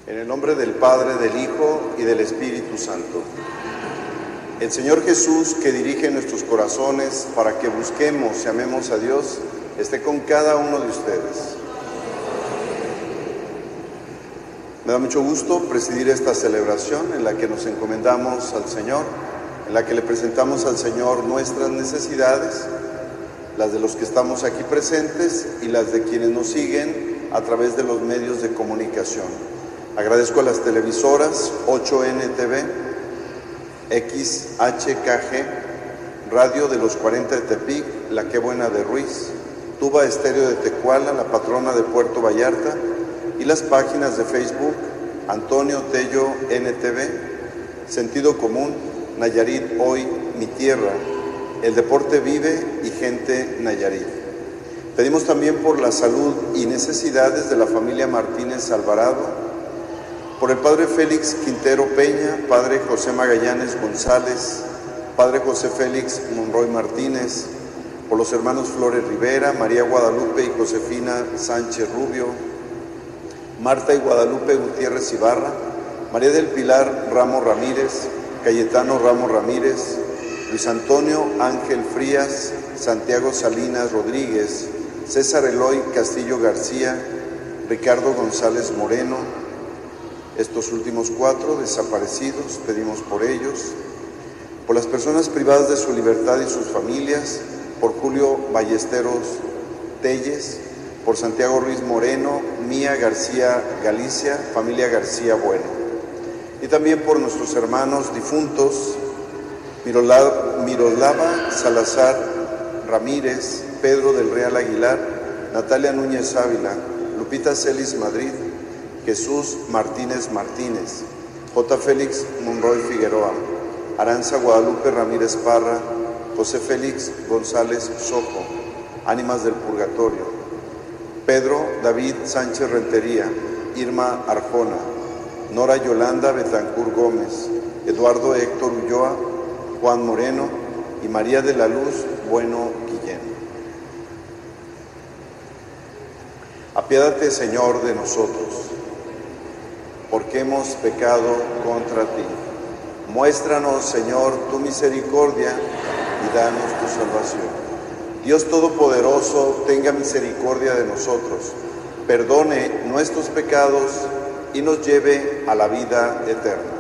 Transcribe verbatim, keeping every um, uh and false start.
En el nombre del Padre, del Hijo y del Espíritu Santo. El Señor Jesús, que dirige nuestros corazones para que busquemos y amemos a Dios, esté con cada uno de ustedes. Me da mucho gusto presidir esta celebración en la que nos encomendamos al Señor, en la que le presentamos al Señor nuestras necesidades, las de los que estamos aquí presentes y las de quienes nos siguen a través de los medios de comunicación. Agradezco a las televisoras ocho N T V, X H K G, Radio de los cuarenta de Tepic, La Qué Buena de Ruiz, Tuba Estéreo de Tecuala, La Patrona de Puerto Vallarta, y las páginas de Facebook Antonio Tello N T V, Sentido Común, Nayarit Hoy, Mi Tierra, El Deporte Vive y Gente Nayarit. Pedimos también por la salud y necesidades de la familia Martínez Alvarado, por el Padre Félix Quintero Peña, Padre José Magallanes González, Padre José Félix Monroy Martínez, por los hermanos Flores Rivera, María Guadalupe y Josefina Sánchez Rubio, Marta y Guadalupe Gutiérrez Ibarra, María del Pilar Ramos Ramírez, Cayetano Ramos Ramírez, Luis Antonio Ángel Frías, Santiago Salinas Rodríguez, César Eloy Castillo García, Ricardo González Moreno. Estos últimos cuatro desaparecidos, pedimos por ellos, por las personas privadas de su libertad y sus familias, por Julio Ballesteros Telles, por Santiago Ruiz Moreno, Mía García Galicia, familia García Bueno, y también por nuestros hermanos difuntos, Miroslava, Miroslava Salazar Ramírez, Pedro del Real Aguilar, Natalia Núñez Ávila, Lupita Celis Madrid, Jesús Martínez Martínez, J. Félix Monroy Figueroa, Aranza Guadalupe Ramírez Parra, José Félix González Sojo, Ánimas del Purgatorio, Pedro David Sánchez Rentería, Irma Arjona, Nora Yolanda Betancur Gómez, Eduardo Héctor Ulloa, Juan Moreno y María de la Luz Bueno Guillén. Apiádate, Señor, de nosotros, porque hemos pecado contra ti. Muéstranos, Señor, tu misericordia y danos tu salvación. Dios Todopoderoso, tenga misericordia de nosotros, perdone nuestros pecados y nos lleve a la vida eterna.